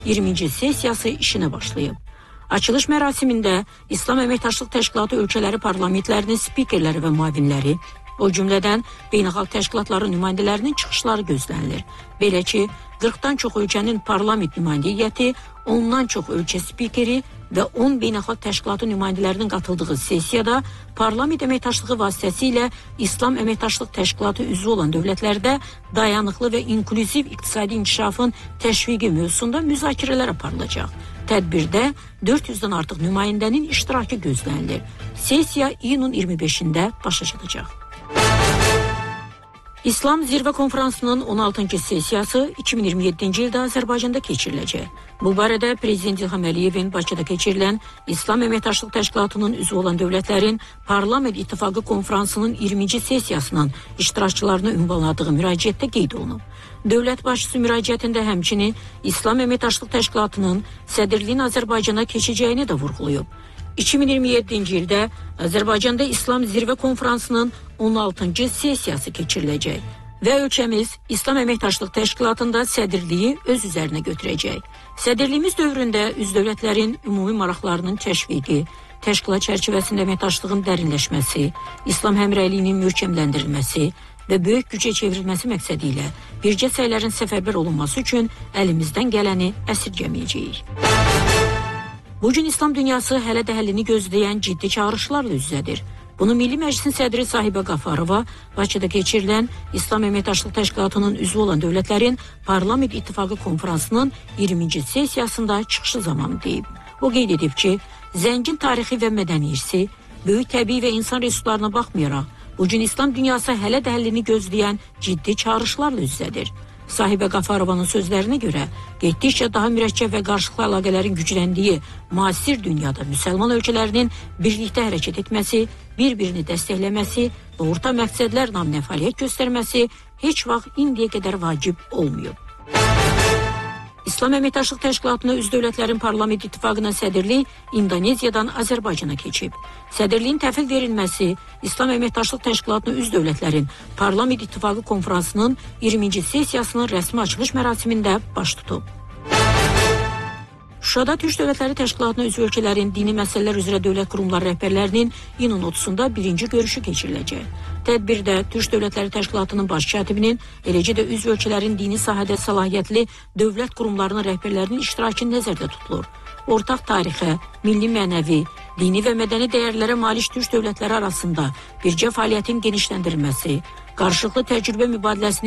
20-ci sessiyası işinə başlayıb. Açılış mərasimində İslam Əməkdaşlıq Təşkilatı ölkələri parlamentlərinin spikerləri və müavinləri, o cümlədən beynəlxalq təşkilatların nümayəndələrinin çıxışları gözlənilir. Belə ki, 40-dan çox ölkənin parlament nümayəndə heyəti, ondan çox ölkə spikeri və 10 beynəlxalq təşkilatı nümayəndələrinin qatıldığı sessiyada parlament əməkdaşlığı vasitəsilə İslam Əməkdaşlıq Təşkilatı üzvü olan dövlətlərdə dayanıqlı və inklüziv iqtisadi inkişafın təşviqi mövzusunda müzakirələr aparılacaq. Tədbirdə 400-dən artıq nümayəndənin iştirakı gözlənilir. Sessiya iyunun 25-də başa çatacaq. İslam Zirvə Konfransının 16-cı sessiyası 2027-ci ildə Azərbaycanda keçiriləcək. Bu barədə Prezident İlham Əliyevin Bakıda keçirilən İslam Əməkdaşlıq Təşkilatının üzvü olan dövlətlərin Parlament İttifaqı Konfransının 20-ci sessiyasının iştirakçılarına ünvanladığı müraciətdə qeyd olunub. Dövlət başçısı müraciətində həmçinin İslam Əməkdaşlıq Təşkilatının sədrliyin Azərbaycana keçəcəyini də vurğulayıb. 2027-ci ildə Azərbaycanda İslam Zirvə Konfransının 16-cı sessiyası keçiriləcək və ölkəmiz İslam Əməkdaşlıq Təşkilatında sədrliyi öz üzərinə götürəcək. Sədrliyimiz dövründə üzv dövlətlərin ümumi maraqlarının təşviqi, təşkilat çərçivəsində əməkdaşlığın dərinləşməsi, İslam həmrəyliyinin möhkəmləndirilməsi və böyük gücə çevrilməsi məqsədi ilə birgə səylərin səfərbər olunması üçün əlimizdən gələni əsirgəməyəcəyik. Bugün İslam dünyası hələ də həllini gözləyən ciddi çağırışlarla üz-üzədir. Bunu Milli Məclisin sədri Sahibə Qafarova Bakıda keçirilən İslam Əməkdaşlıq Təşkilatının üzvü olan dövlətlərin Parlament İttifaqı Konfransının 20-ci sessiyasında çıxışı zamanı deyib. O qeyd edib ki, zəngin tarixi və mədəni irsi, böyük təbii və insan resurslarına baxmayaraq, bugün İslam dünyası hələ də həllini gözləyən ciddi çağırışlarla üz-üzədir. Sahibə Qafarovanın sözlərinə görə, getdikcə daha mürəkkəb və qarşılıqlı əlaqələrin gücləndiyi müasir dünyada müsəlman ölkələrinin birlikdə hərəkət etməsi, bir-birini dəstəkləməsi və orta məqsədlər naminə fəaliyyət göstərməsi heç vaxt indiyə qədər vacib olmuyor. İslam Əməkdaşlıq Təşkilatına üzv dövlətlərin Parlament İttifaqına sədrlik İndoneziyadan Azərbaycana keçib. Sədrliyin təhvil verilməsi İslam Əməkdaşlıq Təşkilatına üzv dövlətlərin Parlament İttifaqı Konfransının 20-ci sessiyasının rəsmi açılış mərasimində baş tutub. Şuşada Türk Dövlətləri Təşkilatına üzv ölkələrin dini məsələlər üzrə dövlət qurumları rəhbərlərinin iyunun 30-da birinci görüşü keçiriləcək. Tədbirdə Türk Dövlətləri Təşkilatının baş katibinin, eləcə də üzv ölkələrin dini sahədə səlahiyyətli dövlət qurumlarının rəhbərlərinin iştirakı nəzərdə tutulur. Ortaq tarixə, milli mənəvi, dini və mədəni dəyərlərə malik Türk dövlətləri arasında birgə fəaliyyətin genişləndirilməsi, qarşılıqlı təcrübə mübadiləsinin